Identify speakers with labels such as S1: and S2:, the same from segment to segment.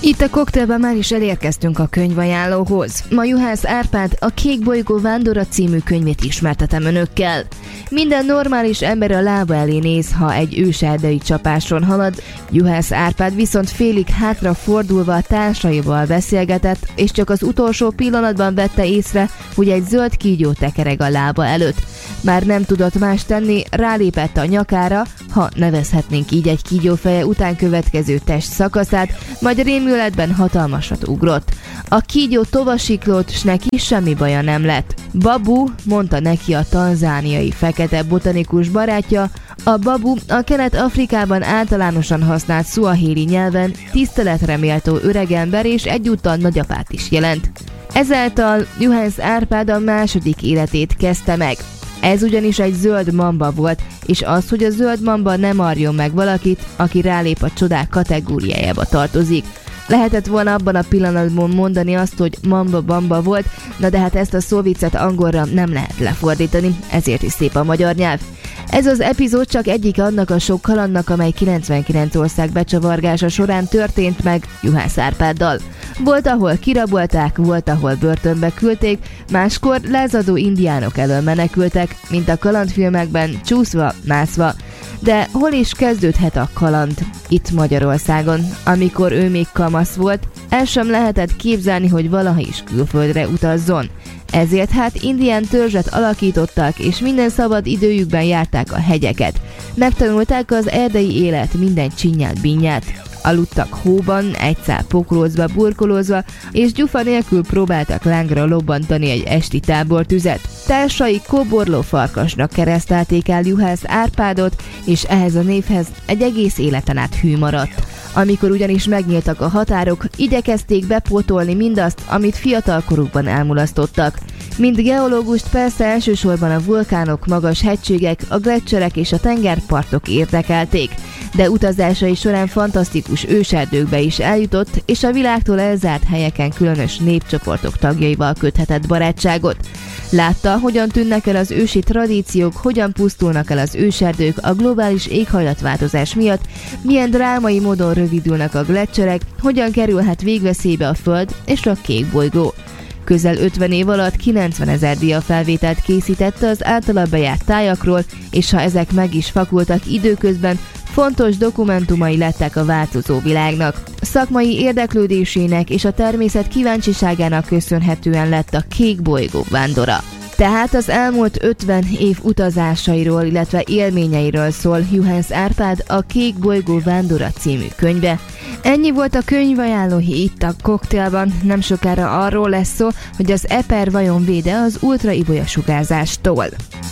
S1: Itt a Cocktailban már is elérkeztünk a könyvajánlóhoz. Ma Juhász Árpád a Kék bolygó vándora című könyvét ismertetem önökkel. Minden normális ember a lába elé néz, ha egy őserdei csapáson halad. Juhász Árpád viszont félig hátra fordulva a társaival beszélgetett, és csak az utolsó pillanatban vette észre, hogy egy zöld kígyó tekereg a lába előtt. Már nem tudott más tenni, rálépett a nyakára, ha nevezhetnénk így egy kígyófeje után következő test szakaszát, majd rémületben hatalmasat ugrott. A kígyó tovasiklott, s neki semmi baja nem lett. Babu, mondta neki a tanzániai fekete botanikus barátja. A babu a Kelet-Afrikában általánosan használt szuahéli nyelven tiszteletre méltó öregember és egyúttal nagyapát is jelent. Ezáltal Juhász Árpád a második életét kezdte meg. Ez ugyanis egy zöld mamba volt, és az, hogy a zöld mamba nem marjon meg valakit, aki rálép a csodák kategóriájába tartozik. Lehetett volna abban a pillanatban mondani azt, hogy mamba-bamba volt, na de hát ezt a szóviccet angolra nem lehet lefordítani, ezért is szép a magyar nyelv. Ez az epizód csak egyike annak a sok kalandnak, amely 99 ország becsavargása során történt meg Juhász Árpáddal. Volt, ahol kirabolták, volt, ahol börtönbe küldték, máskor lázadó indiánok elől menekültek, mint a kalandfilmekben, csúszva, mászva. De hol is kezdődhet a kaland? Itt Magyarországon. Amikor ő még kamasz volt, el sem lehetett képzelni, hogy valaha is külföldre utazzon. Ezért hát indián törzset alakítottak, és minden szabad időjükben járták a hegyeket. Megtanulták az erdei élet minden csinyát-binyát. Aludtak hóban, egy szál pokrózva, burkolózva, és gyufa nélkül próbáltak lángra lobbantani egy esti tábortüzet. Társai kóborló farkasnak keresztelték el Juhász Árpádot, és ehhez a névhez egy egész életen át hű maradt. Amikor ugyanis megnyíltak a határok, igyekezték bepótolni mindazt, amit fiatalkorukban elmulasztottak. Mint geológust persze elsősorban a vulkánok, magas hegységek, a gleccserek és a tengerpartok érdekelték, de utazásai során fantasztikus őserdőkbe is eljutott, és a világtól elzárt helyeken különös népcsoportok tagjaival köthetett barátságot. Látta, hogyan tűnnek el az ősi tradíciók, hogyan pusztulnak el az őserdők a globális éghajlatváltozás miatt, milyen drámai módon rövidülnek a gleccserek, hogyan kerülhet végveszélybe a Föld és a Kék bolygó. Közel 50 év alatt 90 000 diafelvételt készítette az általa bejárt tájakról, és ha ezek meg is fakultak időközben, fontos dokumentumai lettek a változó világnak. Szakmai érdeklődésének és a természet kíváncsiságának köszönhetően lett a Kék bolygó vándora. Tehát az elmúlt 50 év utazásairól, illetve élményeiről szól Juhász Árpád a Kék bolygó vándora című könyve. Ennyi volt a könyvajánlói itt a Cocktailban, nem sokára arról lesz szó, hogy az eper vajon véde az ultraibolya sugárzástól.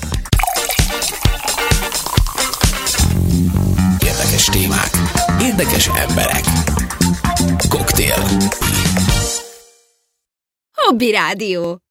S2: Érdekes témák, érdekes emberek. Cocktail.
S3: Hobby Rádió.